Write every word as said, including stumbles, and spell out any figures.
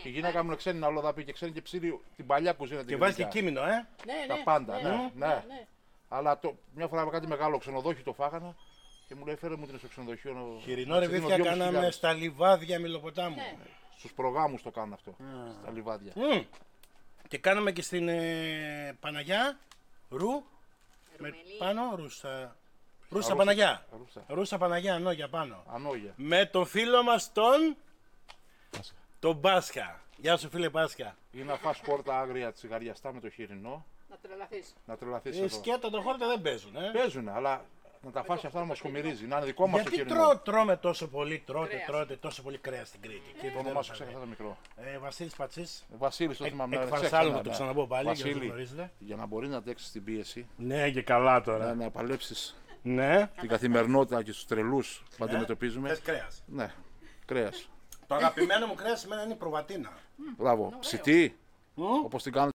Η γυναίκα μου είναι ξένη αλλοδαπή και ξέρει και ψήνει την παλιά κουζίνα. Και βάζει και κείμενο, ε. Ναι, Τα ναι, πάντα, ναι, ναι, ναι, ναι. ναι, ναι. Αλλά το, μια φορά με κάτι μεγάλο ξενοδόχιο το φάγανα και μου λέει φέρε μου την στο ξενοδοχείο. να- Χοιρινό να ρε ξεδίνω βίθια δυόμισι κάναμε χιλιάδες. στα λιβάδια Μιλοποτάμου. Ναι. Στους προγάμους το κάνω αυτό. Στα λιβάδια. Μμ. Και κάναμε και στην ε, Παναγιά, Ρου, με Ρουμελή. πάνω, Ρούσα, Ρούσα Ρούσα. Παναγιά. Ρούσα. Ρούσα Παναγιά, ανόγια πάνω. Ανόγια. Με τον φίλο μας τον, τον Πάσχα. Γεια σου φίλε Πάσχα. Ή να φας πόρτα άγρια τσιγαριαστά με το χοιρινό, Να τρελαθείς. να τρελαθείς Οι εδώ. σκέτα των χόρτα δεν παίζουν, ε. Παίζουνε, αλλά να τα φας αυτά να μας χομυρίζει, να είναι δικό μας το Γιατί χοιρινό. τρώ, τρώμε τόσο πολύ, τρώτε, Κρέας. τρώτε τόσο πολύ κρέας στην Κρήτη. Και Το δεν όνομά σου ρωτάνε. ξέχασα το μικρό. Ε, Βασίλης Πατσής. Βασίλης, το Εκ- θυμάμαι. εκ ναι, Φαρσάλου ξέχασα, να το ναι. ξαναπώ πάλι, για να το Βασίλη, γνωρίζετε. για να μπορεί να αντέξεις την πίεση, Ναι, και καλά να, τώρα. να παλέψεις Ναι. την καθημερινότητα και τους τρελούς που αντιμετωπίζουμε. Θες κρέας. Ναι, κρέας. Το αγαπημένο μου κρέας σήμερα είναι η προβατίνα. Μπράβο. Ψητή, Μμ. όπως την κάνετε